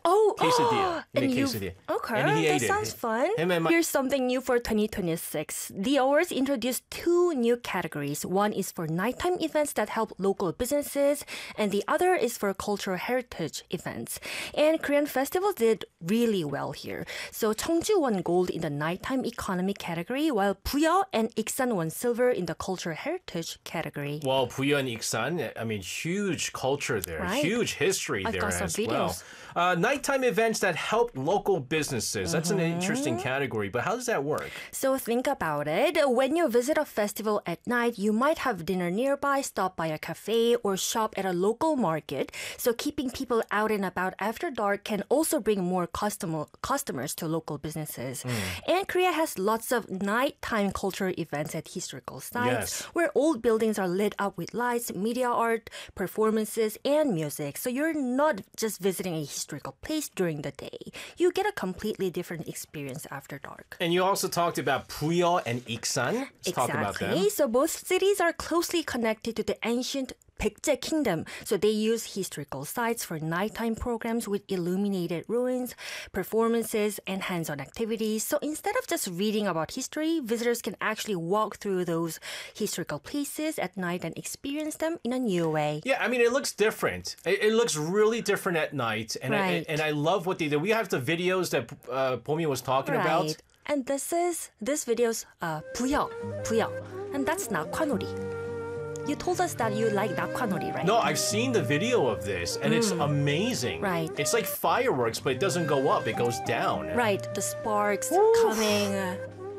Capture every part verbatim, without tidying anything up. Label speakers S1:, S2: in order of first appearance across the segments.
S1: Oh,
S2: quesadilla. He
S1: and
S2: made
S1: you
S2: quesadilla.
S1: okay?
S2: And he
S1: that
S2: ate it.
S1: sounds fun.
S2: Him and my-
S1: Here's something new for twenty twenty-six. The awards introduced two new categories. One is for nighttime events that help local businesses, and the other is for cultural heritage events. And Korean festivals did really well here. So Cheongju won gold in the nighttime economy category, while Puyo and Iksan won silver in the cultural heritage category.
S2: Well, Puyo and Iksan, I mean, huge culture there,
S1: Right.
S2: huge history
S1: I've
S2: there
S1: got some
S2: as well.
S1: videos.
S2: Uh, nighttime events that help local businesses. That's an interesting category, but how does that work?
S1: So think about it. When you visit a festival at night, you might have dinner nearby, stop by a cafe, or shop at a local market. So keeping people out and about after dark can also bring more customer, customers to local businesses. And Korea has lots of nighttime cultural events at historical sites
S2: Yes.
S1: where old buildings are lit up with lights, media art, performances, and music. So you're not just visiting a historical place during the day. You get a completely different experience after dark.
S2: And you also talked about Puyo and Iksan. Let's talk about them.
S1: Exactly. So both cities are closely connected to the ancient Baekje Kingdom. So they use historical sites for nighttime programs with illuminated ruins, performances, and hands-on activities. So instead of just reading about history, visitors can actually walk through those historical places at night and experience them in a new way.
S2: Yeah, I mean, it looks different. It, it looks really different at night, and I,
S1: Right.
S2: and I love what they do. We have the videos that uh, Pomi was talking about.
S1: Right. And this is, this video's uh, 부여, 부여. And that's nakwanori. You told us that you like nakwanori, right?
S2: No, I've seen the video of this, and it's amazing.
S1: Right.
S2: It's like fireworks, but it doesn't go up; it goes down.
S1: Right, the sparks coming uh,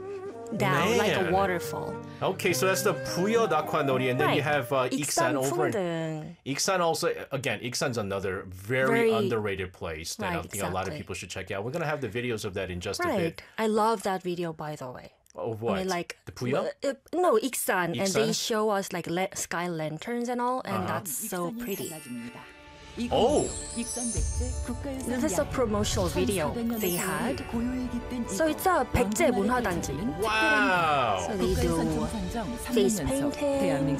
S1: down like a
S2: Man.
S1: waterfall.
S2: Okay, so that's the Puyo Nakwanori, and then you
S1: Right.
S2: have uh, Iksan
S1: 익산
S2: over.
S1: 풍등.
S2: Iksan also, again, Iksan's another very,
S1: Very-
S2: underrated place that I
S1: Right,
S2: think a lot of
S1: exactly.
S2: people should check out. We're gonna have the videos of that in just a
S1: Right.
S2: bit.
S1: I love that video, by the way.
S2: Of what?
S1: I mean, like
S2: the Puyo?
S1: uh, no, Iksan, and they
S2: Iksan?
S1: show us like le- sky lanterns and all, and that's so pretty.
S2: Oh.
S1: This is a promotional video they had. So it's a 백제 문화단지.
S2: Wow.
S1: So they do face paintings,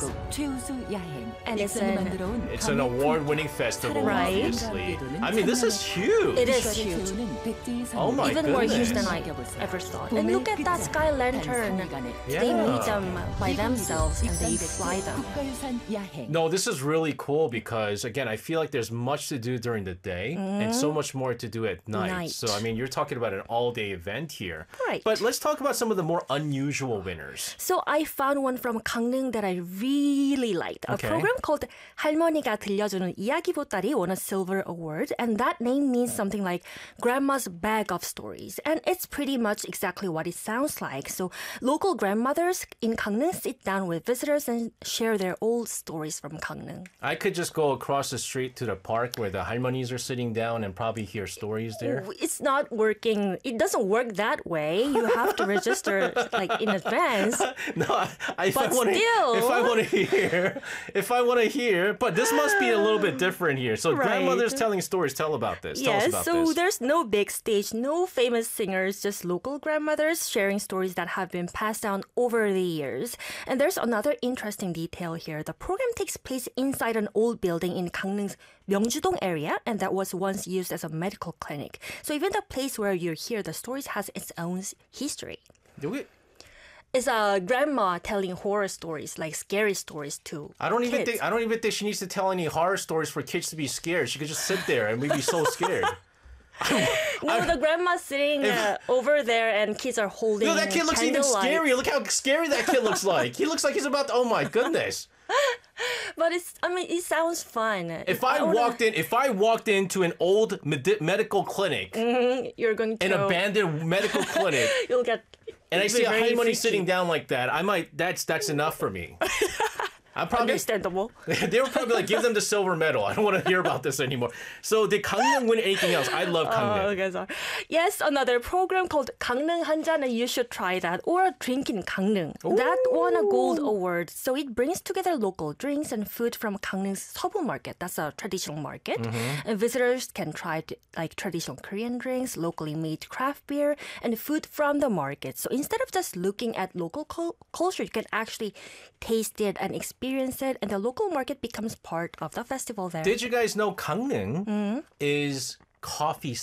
S1: and it's an
S2: It's an award-winning festival,
S1: Right.
S2: obviously. I mean, this is huge.
S1: it is huge.
S2: Oh my
S1: Even more
S2: goodness.
S1: huge than I ever thought. And look at that sky lantern. They
S2: Yeah.
S1: made them by themselves and they fly them.
S2: No, this is really cool because, again, I feel like there's much to do during the day and so much more to do at night.
S1: Night.
S2: So, I mean, you're talking about an all-day event here.
S1: Right.
S2: But let's talk about some of the more unusual winners.
S1: So I found one from Gangneung that I really liked. A
S2: Okay.
S1: program called 할머니가 들려주는 이야기 보따리 won a silver award, and that name means something like Grandma's Bag of Stories. And it's pretty much exactly what it sounds like. So local grandmothers in Gangneung sit down with visitors and share their old stories from Gangneung.
S2: I could just go across the street to the park where the halmonis are sitting down and probably hear stories there.
S1: It's not working. It doesn't work that way. You have to register like in advance.
S2: No, I, I, if I
S1: But
S2: want to,
S1: still.
S2: if I want to hear, if I want to hear, but this must be a little bit different here. So
S1: Right.
S2: grandmother's telling stories. Tell about this. Tell us
S1: Yes,
S2: about
S1: so
S2: this.
S1: there's no big stage, no famous singers, just local grandmothers sharing stories that have been passed down over the years. And there's another interesting detail here. The program takes place inside an old building in Gangneung's Myeongju-dong area, and that was once used as a medical clinic. So even the place where you hear the stories has its own s- history.
S2: Do we?
S1: It's a grandma telling horror stories, like scary stories too.
S2: I don't even
S1: kids.
S2: think I don't even think she needs to tell any horror stories for kids to be scared. She could just sit there and we'd be so scared.
S1: No, the grandma's sitting uh, over there, and kids are holding.
S2: No, that kid looks even
S1: candlelight.
S2: scary. Look how scary that kid looks like. He looks like he's about to, oh my goodness.
S1: But it's, I mean, it sounds fun.
S2: If I
S1: wanna-
S2: walked in, if I walked into an old med- medical clinic,
S1: you're going to
S2: an abandoned medical clinic,
S1: You'll get.
S2: and I
S1: it'll
S2: see
S1: be
S2: a
S1: very
S2: honeymoon
S1: freaky.
S2: sitting down like that, I might. That's that's enough for me. I'm probably.
S1: Understandable.
S2: They were probably like, give them the silver medal. I don't want to hear about this anymore. So did Gangneung win anything else? I love Gangneung.
S1: Oh, okay, sorry. Yes, another program called Gangneung 한잔, and you should try that. Or a drink in Gangneung. That won a gold award. So it brings together local drinks and food from Gangneung's Seobu market. That's a traditional market. And visitors can try to, like traditional Korean drinks, locally made craft beer, and food from the market. So instead of just looking at local cul- culture, you can actually taste it and experience it, and the local market becomes part of the festival there.
S2: Did you guys know Gangneung
S1: Mm-hmm.
S2: is coffee